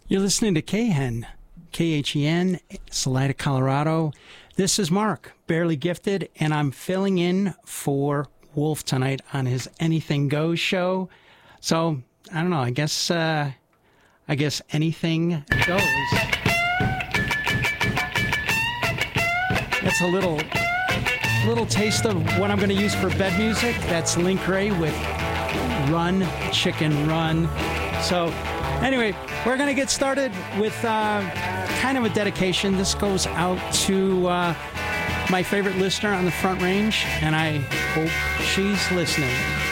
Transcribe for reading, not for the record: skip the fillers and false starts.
You're listening to KHEN, K-H-E-N, Salida, Colorado. This is Mark, Barely Gifted, and I'm filling in for Wolf tonight on his Anything Goes show. So, I don't know, I guess anything goes. That's a little taste of what I'm going to use for bed music. That's Link Ray with Run, Chicken Run. So, anyway, we're going to get started with kind of a dedication. This goes out to my favorite listener on the Front Range, and I hope she's listening.